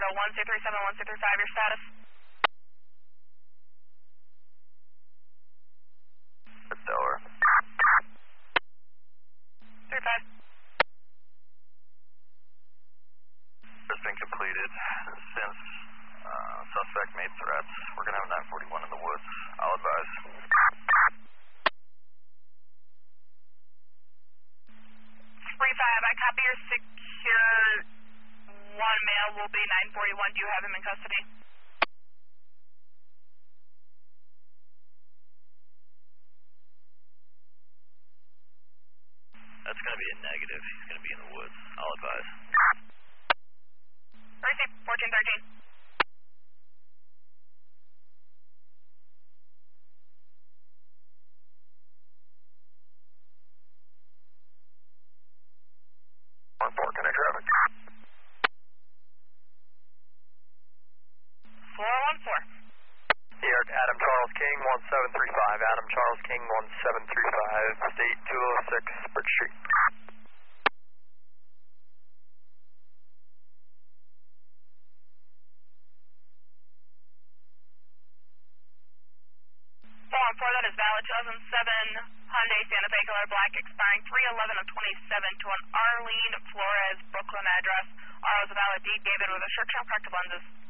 Florida 1237, 1235, your status? Delaware. 35. Has been completed. Since suspect made threats, we're going to have 941 in the woods. I'll advise. 35, I copy your secure. One male will be 941. Do you have him in custody? That's going to be a negative. He's going to be in the woods. I'll advise. Receive 1413. Connect traffic. 414. Here, Adam Charles King 1735. Adam Charles King 1735. State 206 Bridge Street. 414, that is valid. 2007 Hyundai Santa Fe color black, expiring 3/11 of 27 to an Arlene Flores, Brooklyn address. R is a valid deed, David with a short-term corrective lenses.